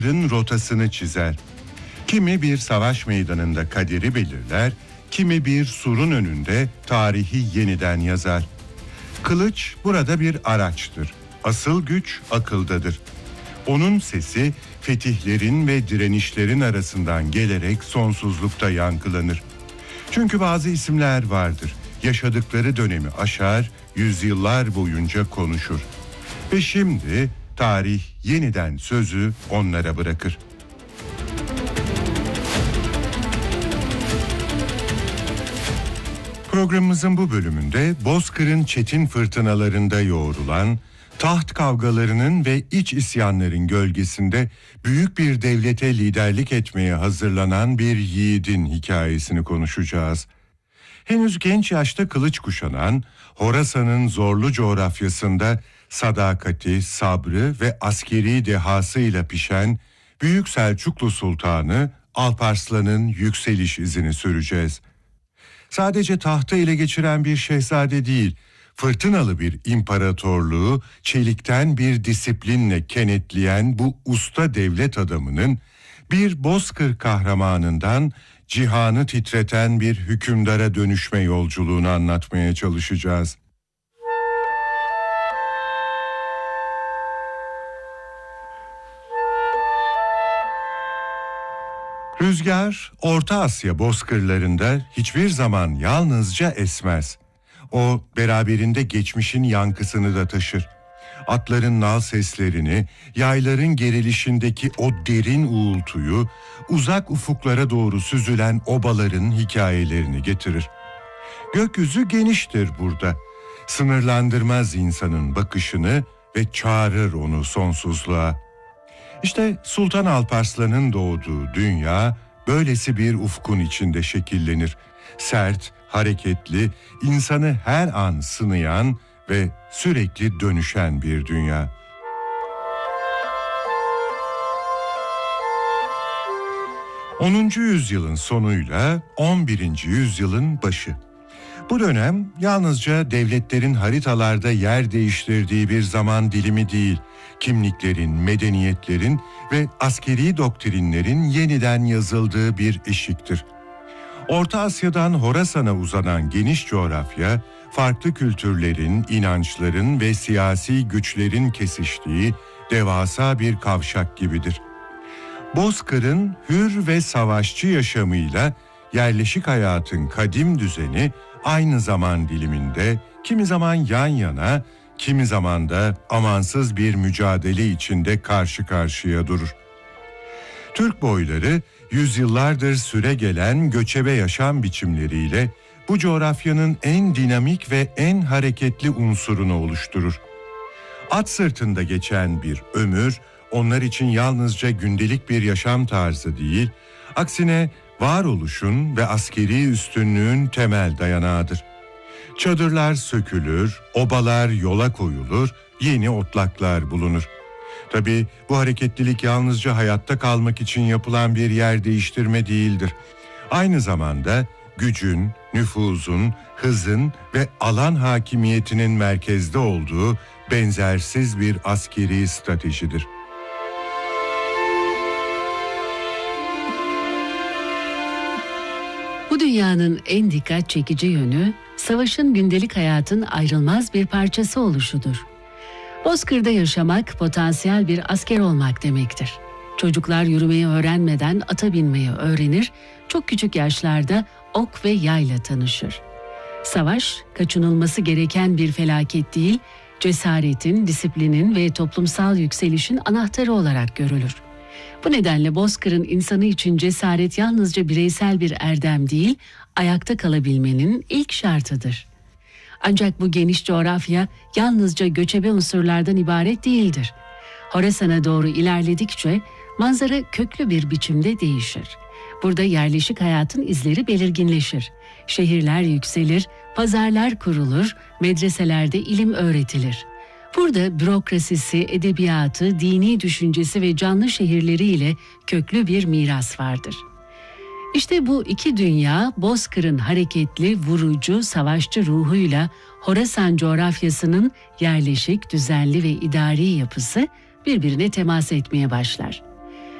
rotasını çizer. Kimi bir savaş meydanında kaderi belirler, kimi bir surun önünde tarihi yeniden yazar. Kılıç burada bir araçtır. Asıl güç akıldadır. Onun sesi fetihlerin ve direnişlerin arasından gelerek sonsuzlukta yankılanır. Çünkü bazı isimler vardır. Yaşadıkları dönemi aşar, yüzyıllar boyunca konuşur. Ve şimdi tarih yeniden sözü onlara bırakır. Programımızın bu bölümünde Bozkır'ın çetin fırtınalarında yoğrulan, taht kavgalarının ve iç isyanların gölgesinde büyük bir devlete liderlik etmeye hazırlanan bir yiğidin hikayesini konuşacağız. Henüz genç yaşta kılıç kuşanan, Horasan'ın zorlu coğrafyasında sadakati, sabrı ve askeri dehasıyla pişen Büyük Selçuklu Sultanı Alparslan'ın yükseliş izini süreceğiz. Sadece tahtı ele geçiren bir şehzade değil, fırtınalı bir imparatorluğu çelikten bir disiplinle kenetleyen bu usta devlet adamının bir Bozkır kahramanından cihanı titreten bir hükümdara dönüşme yolculuğunu anlatmaya çalışacağız. Rüzgar, Orta Asya bozkırlarında hiçbir zaman yalnızca esmez. O, beraberinde geçmişin yankısını da taşır. Atların nal seslerini, yayların gerilişindeki o derin uğultuyu, uzak ufuklara doğru süzülen obaların hikayelerini getirir. Gökyüzü geniştir burada. Sınırlandırmaz insanın bakışını ve çağırır onu sonsuzluğa. İşte Sultan Alparslan'ın doğduğu dünya böylesi bir ufkun içinde şekillenir. Sert, hareketli, insanı her an sınayan ve sürekli dönüşen bir dünya. ...10. yüzyılın sonuyla 11. yüzyılın başı. Bu dönem yalnızca devletlerin haritalarda yer değiştirdiği bir zaman dilimi değil, kimliklerin, medeniyetlerin ve askeri doktrinlerin yeniden yazıldığı bir eşiktir. Orta Asya'dan Horasan'a uzanan geniş coğrafya, farklı kültürlerin, inançların ve siyasi güçlerin kesiştiği devasa bir kavşak gibidir. Bozkır'ın hür ve savaşçı yaşamıyla yerleşik hayatın kadim düzeni aynı zaman diliminde, kimi zaman yan yana, kimi zaman da amansız bir mücadele içinde karşı karşıya durur. Türk boyları yüzyıllardır süregelen göçebe yaşam biçimleriyle bu coğrafyanın en dinamik ve en hareketli unsurunu oluşturur. At sırtında geçen bir ömür onlar için yalnızca gündelik bir yaşam tarzı değil, aksine varoluşun ve askeri üstünlüğün temel dayanağıdır. Çadırlar sökülür, obalar yola koyulur, yeni otlaklar bulunur. Tabii bu hareketlilik yalnızca hayatta kalmak için yapılan bir yer değiştirme değildir. Aynı zamanda gücün, nüfuzun, hızın ve alan hakimiyetinin merkezde olduğu benzersiz bir askeri stratejidir. Bu dünyanın en dikkat çekici yönü, savaşın gündelik hayatın ayrılmaz bir parçası oluşudur. Bozkır'da yaşamak potansiyel bir asker olmak demektir. Çocuklar yürümeyi öğrenmeden ata binmeyi öğrenir, çok küçük yaşlarda ok ve yayla tanışır. Savaş, kaçınılması gereken bir felaket değil, cesaretin, disiplinin ve toplumsal yükselişin anahtarı olarak görülür. Bu nedenle Bozkır'ın insanı için cesaret yalnızca bireysel bir erdem değil, ayakta kalabilmenin ilk şartıdır. Ancak bu geniş coğrafya yalnızca göçebe unsurlardan ibaret değildir. Horasan'a doğru ilerledikçe manzara köklü bir biçimde değişir. Burada yerleşik hayatın izleri belirginleşir. Şehirler yükselir, pazarlar kurulur, medreselerde ilim öğretilir. Burada bürokrasisi, edebiyatı, dini düşüncesi ve canlı şehirleriyle köklü bir miras vardır. İşte bu iki dünya Bozkır'ın hareketli, vurucu, savaşçı ruhuyla Horasan coğrafyasının yerleşik, düzenli ve idari yapısı birbirine temas etmeye başlar.